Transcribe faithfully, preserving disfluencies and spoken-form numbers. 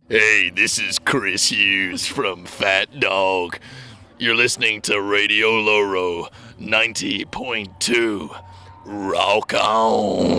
Hey, this is Chris Hughes from Fat Dog. You're listening to Radio Loro ninety point two. Rock on.